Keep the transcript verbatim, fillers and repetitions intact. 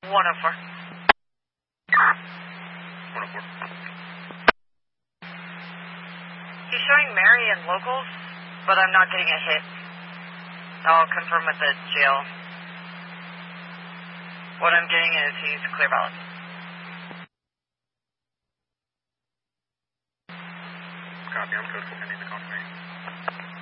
one oh four. one oh four. He's showing Mary and locals, but I'm not getting a hit. I'll confirm with the jail. What I'm getting is he's clear balance. Copy, I'm code four, I need the confirmation.